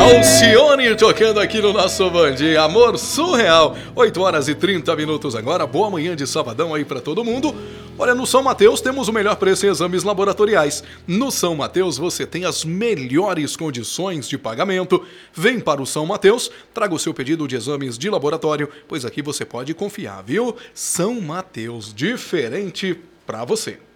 Alcione tocando aqui no nosso Band, Amor Surreal, 8 horas e 30 minutos agora, boa manhã de sabadão aí pra todo mundo. Olha, no São Mateus temos o melhor preço em exames laboratoriais. No São Mateus você tem as melhores condições de pagamento. Vem para o São Mateus, traga o seu pedido de exames de laboratório, pois aqui você pode confiar, viu? São Mateus, diferente pra você.